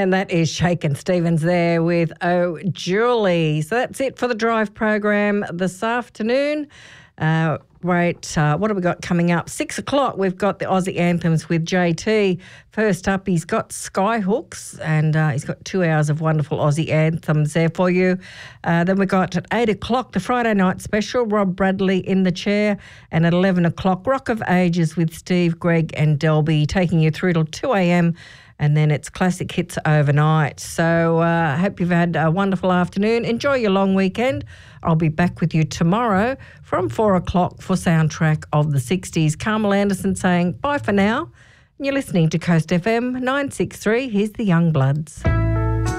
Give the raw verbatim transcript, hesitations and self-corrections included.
And that is Shakin' Stevens there with Oh Julie. So that's it for the Drive program this afternoon. Uh, right, uh, what have we got coming up? Six o'clock, we've got the Aussie Anthems with J T. First up, he's got Skyhooks, and uh, he's got two hours of wonderful Aussie anthems there for you. Uh, then we got at eight o'clock, the Friday night special, Rob Bradley in the chair. And at eleven o'clock, Rock of Ages with Steve, Greg and Delby, taking you through till two a.m. And then it's classic hits overnight. So I uh, hope you've had a wonderful afternoon. Enjoy your long weekend. I'll be back with you tomorrow from four o'clock for Soundtrack of the sixties. Carmel Anderson saying bye for now. And you're listening to Coast F M nine six three. Here's the Young Bloods.